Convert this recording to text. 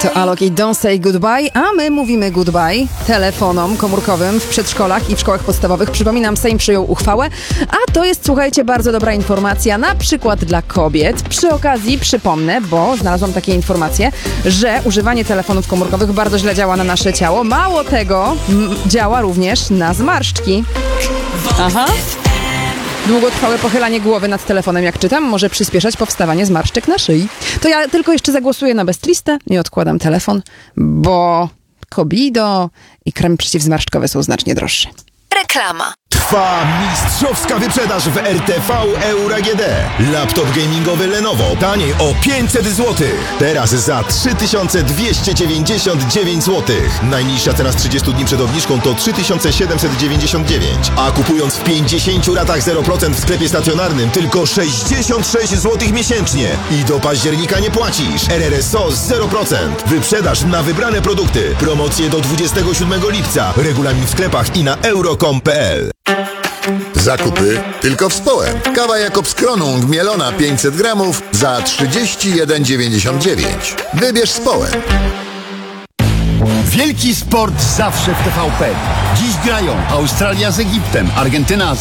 To Alok i Don't Say Goodbye, a my mówimy goodbye telefonom komórkowym w przedszkolach i w szkołach podstawowych. Przypominam, Sejm przyjął uchwałę, a to jest, słuchajcie, bardzo dobra informacja, na przykład dla kobiet. Przy okazji przypomnę, bo znalazłam takie informacje, że używanie telefonów komórkowych bardzo źle działa na nasze ciało. Mało tego, działa również na zmarszczki. Aha. Długotrwałe pochylanie głowy nad telefonem, jak czytam, może przyspieszać powstawanie zmarszczek na szyi. To ja tylko jeszcze zagłosuję na Bestlistę i odkładam telefon, bo Kobido i kremy przeciwzmarszczkowe są znacznie droższe. Reklama. Trwa mistrzowska wyprzedaż w RTV Euro AGD. Laptop gamingowy Lenovo taniej o 500 zł. Teraz za 3299 zł. Najniższa cena z 30 dni przed obniżką to 3799. A kupując w 50 ratach 0% w sklepie stacjonarnym tylko 66 zł miesięcznie. I do października nie płacisz. RRSO 0%. Wyprzedaż na wybrane produkty. Promocje do 27 lipca. Regulamin w sklepach i na euro.com.pl. Zakupy tylko w Społem. Kawa Jakobs Kronung mielona 500 gramów za 31,99. Wybierz Społem. Wielki sport zawsze w TVP. Dziś grają Australia z Egiptem, Argentyna